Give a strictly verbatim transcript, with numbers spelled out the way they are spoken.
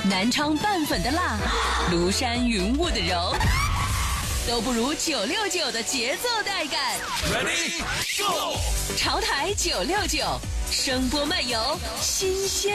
南昌拌粉的辣，庐山云雾的柔，都不如九六九的节奏带感。 Ready Go！ 潮台九六九，声波漫游，新鲜。